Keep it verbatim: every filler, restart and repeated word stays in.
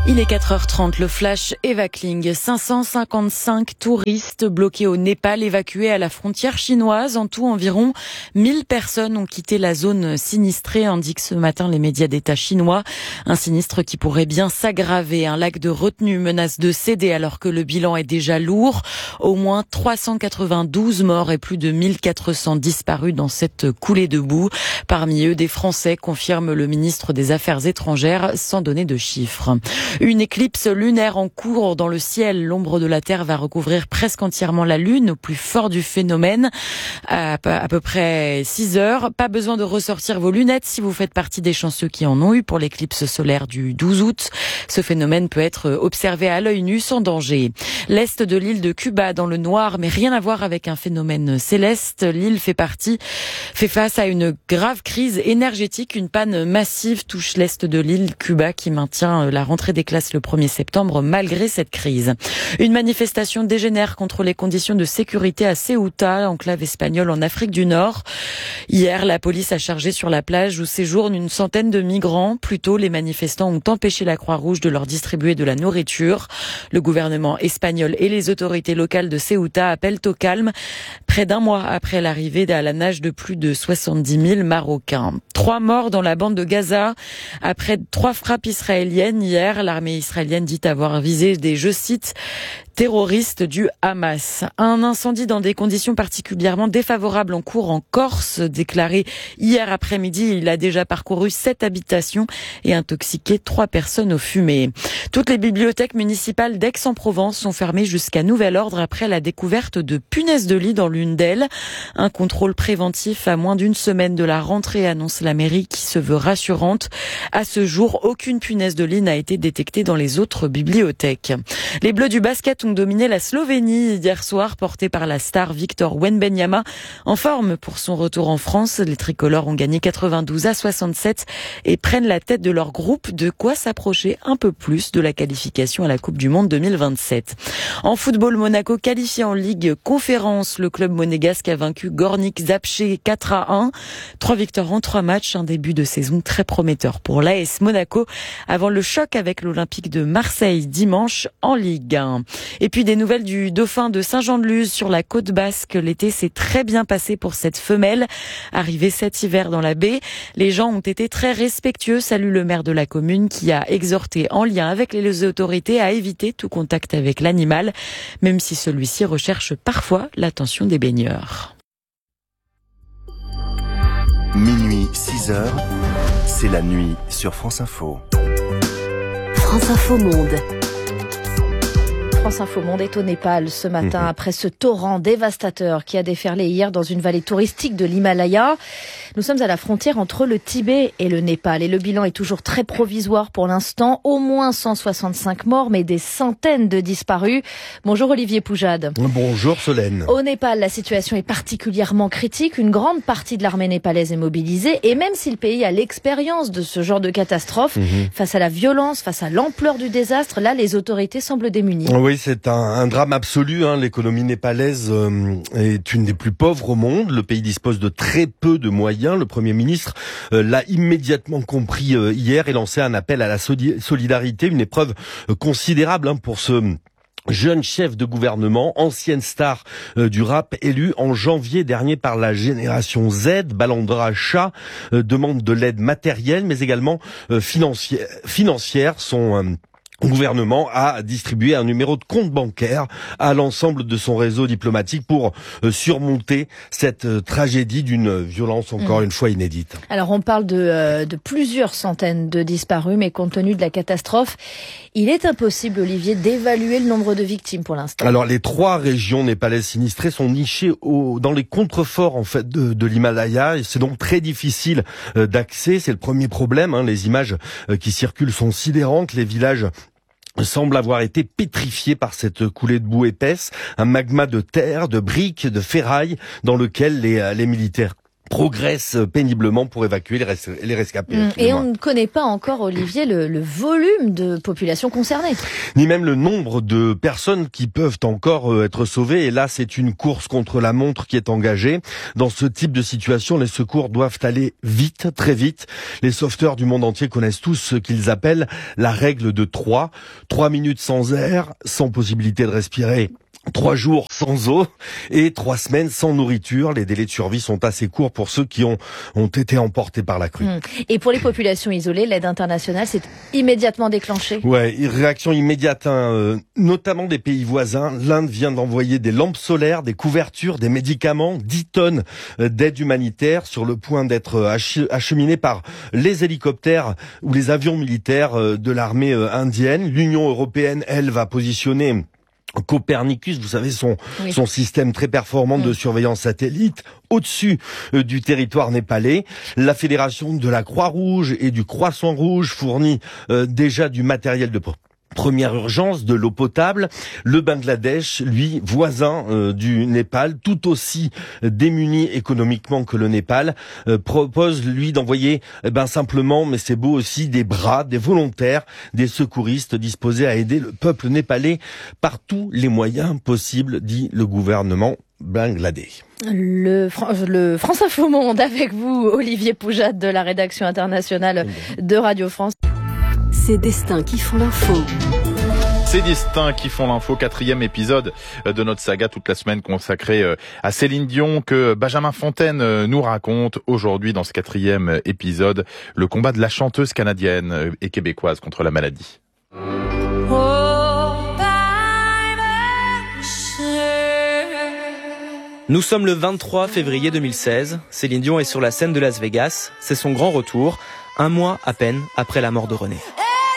Il est quatre heures trente, le flash Evacling. cinq cent cinquante-cinq touristes bloqués au Népal, évacués à la frontière chinoise. En tout, environ mille personnes ont quitté la zone sinistrée, indiquent ce matin les médias d'État chinois. Un sinistre qui pourrait bien s'aggraver. Un lac de retenue menace de céder alors que le bilan est déjà lourd. Au moins trois cent quatre-vingt-douze morts et plus de mille quatre cents disparus dans cette coulée de boue. Parmi eux, des Français, confirme le ministre des Affaires étrangères, sans donner de chiffres. Une éclipse lunaire en cours dans le ciel. L'ombre de la Terre va recouvrir presque entièrement la Lune au plus fort du phénomène, à, à peu près six heures. Pas besoin de ressortir vos lunettes si vous faites partie des chanceux qui en ont eu pour l'éclipse solaire du douze août. Ce phénomène peut être observé à l'œil nu sans danger. L'est de l'île de Cuba dans le noir, mais rien à voir avec un phénomène céleste. L'île fait partie, fait face à une grave crise énergétique. Une panne massive touche l'est de l'île Cuba qui maintient la rentrée des classes le premier septembre malgré cette crise. Une manifestation dégénère contre les conditions de sécurité à Ceuta, enclave espagnole en Afrique du Nord. Hier, la police a chargé sur la plage où séjournent une centaine de migrants. Plus tôt, les manifestants ont empêché la Croix-Rouge de leur distribuer de la nourriture. Le gouvernement espagnol et les autorités locales de Ceuta appellent au calme près d'un mois après l'arrivée à la nage de plus de soixante-dix mille Marocains. Trois morts dans la bande de Gaza après trois frappes israéliennes hier. L'armée israélienne dit avoir visé des, je cite, terroristes du Hamas. Un incendie dans des conditions particulièrement défavorables en cours en Corse, déclaré hier après-midi. Il a déjà parcouru sept habitations et intoxiqué trois personnes aux fumées. Toutes les bibliothèques municipales d'Aix-en-Provence sont fermées jusqu'à nouvel ordre après la découverte de punaises de lit dans l'une d'elles. Un contrôle préventif à moins d'une semaine de la rentrée, annonce la mairie qui se veut rassurante. À ce jour, aucune punaise de lit n'a été détectée dans les autres bibliothèques. Les Bleus du basket ont dominé la Slovénie hier soir, portés par la star Victor Wembanyama. En forme pour son retour en France, les tricolores ont gagné quatre-vingt-douze à soixante-sept et prennent la tête de leur groupe, de quoi s'approcher un peu plus de la qualification à la Coupe du Monde deux mille vingt-sept. En football, Monaco qualifié en Ligue Conférence. Le club monégasque a vaincu Gornik Zabrze quatre à un. Trois victoires en trois matchs, un début de saison très prometteur pour l'A S Monaco avant le choc avec l'Olympique de Marseille dimanche en Ligue un. Et puis des nouvelles du dauphin de Saint-Jean-de-Luz sur la côte basque. L'été s'est très bien passé pour cette femelle. Arrivée cet hiver dans la baie, les gens ont été très respectueux, salue le maire de la commune qui a exhorté en lien avec les autorités à éviter tout contact avec l'animal, même si celui-ci recherche parfois l'attention des baigneurs. Minuit, six heures, c'est la nuit sur France Info. France Info Monde. France Info Monde est au Népal ce matin mmh. après ce torrent dévastateur qui a déferlé hier dans une vallée touristique de l'Himalaya. Nous sommes à la frontière entre le Tibet et le Népal et le bilan est toujours très provisoire pour l'instant. Au moins cent soixante-cinq morts mais des centaines de disparus. Bonjour Olivier Poujade. Bonjour Solène. Au Népal, la situation est particulièrement critique. Une grande partie de l'armée népalaise est mobilisée et même si le pays a l'expérience de ce genre de catastrophe, mmh. face à la violence, face à l'ampleur du désastre, là les autorités semblent démunies. Oui. C'est un, un drame absolu. Hein. L'économie népalaise euh, est une des plus pauvres au monde. Le pays dispose de très peu de moyens. Le Premier ministre euh, l'a immédiatement compris euh, hier et lancé un appel à la soli- solidarité, une épreuve euh, considérable hein, pour ce jeune chef de gouvernement, ancienne star euh, du rap, élu en janvier dernier par la génération Z. Balandra Shah euh, demande de l'aide matérielle mais également euh, financière. financière. Son euh, Le gouvernement a distribué un numéro de compte bancaire à l'ensemble de son réseau diplomatique pour surmonter cette tragédie d'une violence encore mmh. une fois inédite. Alors on parle de, euh, de plusieurs centaines de disparus, mais compte tenu de la catastrophe, il est impossible, Olivier, d'évaluer le nombre de victimes pour l'instant. Alors les trois régions népalaises sinistrées sont nichées au, dans les contreforts en fait de, de l'Himalaya et c'est donc très difficile euh, d'accès. C'est le premier problème. Hein. Les images euh, qui circulent sont sidérantes. Les villages semble avoir été pétrifié par cette coulée de boue épaisse, un magma de terre, de briques, de ferraille dans lequel les, les militaires progressent péniblement pour évacuer les, res- les rescapés. Mmh. Et on ne connaît pas encore, Olivier, le, le volume de population concernée. Ni même le nombre de personnes qui peuvent encore être sauvées. Et là, c'est une course contre la montre qui est engagée. Dans ce type de situation, les secours doivent aller vite, très vite. Les sauveteurs du monde entier connaissent tous ce qu'ils appellent la règle de trois. Trois minutes sans air, sans possibilité de respirer. Trois jours sans eau et trois semaines sans nourriture. Les délais de survie sont assez courts pour ceux qui ont, ont été emportés par la crue. Et pour les populations isolées, l'aide internationale s'est immédiatement déclenchée. Ouais, réaction immédiate, hein, euh, notamment des pays voisins. L'Inde vient d'envoyer des lampes solaires, des couvertures, des médicaments, dix tonnes d'aide humanitaire sur le point d'être ach- acheminées par les hélicoptères ou les avions militaires de l'armée indienne. L'Union européenne, elle, va positionner Copernicus, vous savez, son, oui. son système très performant mmh. de surveillance satellite au-dessus euh, du territoire népalais. La Fédération de la Croix-Rouge et du Croissant-Rouge fournit euh, déjà du matériel de première urgence, de l'eau potable. Le Bangladesh, lui, voisin euh, du Népal, tout aussi démuni économiquement que le Népal, euh, propose, lui, d'envoyer eh ben simplement, mais c'est beau aussi, des bras, des volontaires, des secouristes disposés à aider le peuple népalais par tous les moyens possibles, dit le gouvernement bangladais. Le, le France Info Monde avec vous, Olivier Poujade de la rédaction internationale de Radio France. Ces destins qui font l'info. Ces destins qui font l'info, quatrième épisode de notre saga toute la semaine consacrée à Céline Dion que Benjamin Fontaine nous raconte aujourd'hui dans ce quatrième épisode, le combat de la chanteuse canadienne et québécoise contre la maladie. Nous sommes le vingt-trois février deux mille seize, Céline Dion est sur la scène de Las Vegas, c'est son grand retour, un mois à peine après la mort de René.